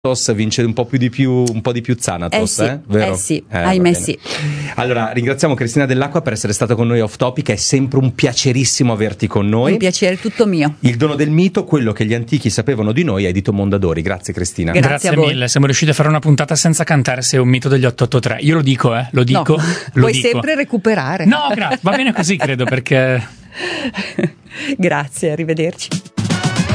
vince un po' di più Thanatos, sì, vero? Sì, ahimè sì. Allora, ringraziamo Cristina Dell'Acqua per essere stata con noi off topic, è sempre un piacerissimo averti con noi. Un piacere tutto mio. Il dono del mito, quello che gli antichi sapevano di noi, edito Mondadori. Grazie Cristina. Grazie mille, siamo riusciti a fare una puntata senza cantare Se è un mito degli 883. Io lo dico, lo dico. No, lo puoi dico. sempre recuperare. No, va bene così, credo, perché... Grazie, arrivederci.